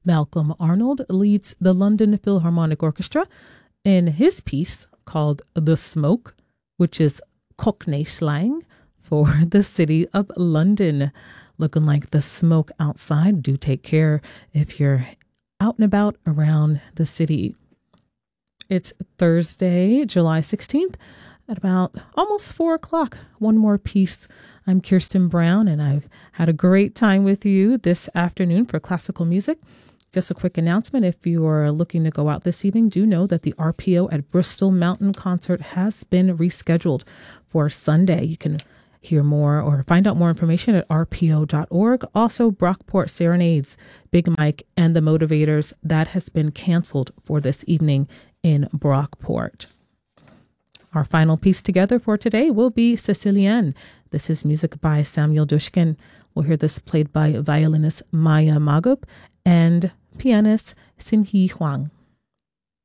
Malcolm Arnold leads the London Philharmonic Orchestra in his piece called The Smoke, which is Cockney slang for the city of London. Looking like the smoke outside. Do take care if you're out and about around the city. It's Thursday, July 16th at about almost 4 o'clock. One more piece. I'm Kirsten Brown, and I've had a great time with you this afternoon for classical music. Just a quick announcement. If you are looking to go out this evening, do know that the RPO at Bristol Mountain Concert has been rescheduled for Sunday. You can hear more or find out more information at rpo.org. Also, Brockport Serenades, Big Mike and the Motivators, that has been canceled for this evening in Brockport. Our final piece together for today will be Sicilienne. This is music by Samuel Dushkin. We'll hear this played by violinist Maya Magub and pianist Xin Yi Huang.